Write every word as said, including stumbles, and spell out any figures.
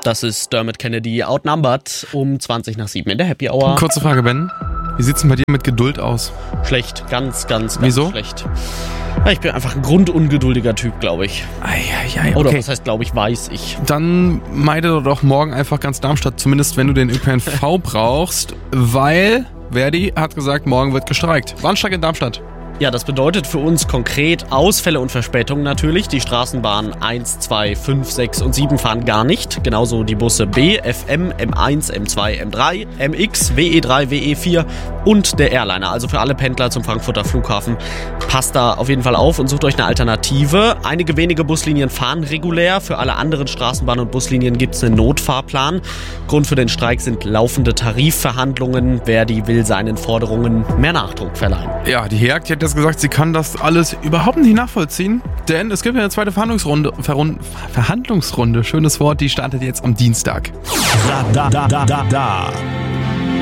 Das ist Dermot Kennedy, Outnumbered, um zwanzig nach sieben in der Happy Hour. Kurze Frage, Ben. Wie sieht's denn bei dir mit Geduld aus? Schlecht, ganz, ganz, ganz Wieso? schlecht. Ja, ich bin einfach ein grundungeduldiger Typ, glaube ich. Eieiei, okay. Oder was heißt, glaube ich, weiß ich. Dann meide doch morgen einfach ganz Darmstadt, zumindest wenn du den Ö P N V brauchst, weil Verdi hat gesagt, morgen wird gestreikt. Warnstreik in Darmstadt. Ja, das bedeutet für uns konkret Ausfälle und Verspätungen natürlich. Die Straßenbahnen eins, zwei, fünf, sechs und sieben fahren gar nicht. Genauso die Busse B, F M, M eins, M zwei, M drei, M X, W E drei, W E vier und der Airliner. Also für alle Pendler zum Frankfurter Flughafen. Passt da auf jeden Fall auf und sucht euch eine Alternative. Einige wenige Buslinien fahren regulär. Für alle anderen Straßenbahnen und Buslinien gibt es einen Notfahrplan. Grund für den Streik sind laufende Tarifverhandlungen. Verdi will seinen Forderungen mehr Nachdruck verleihen. Ja, die Herk, die hat jetzt gesagt, sie kann das alles überhaupt nicht nachvollziehen, denn es gibt ja eine zweite Verhandlungsrunde, Verrund, Verhandlungsrunde, schönes Wort, die startet jetzt am Dienstag. Da, da, da, da, da.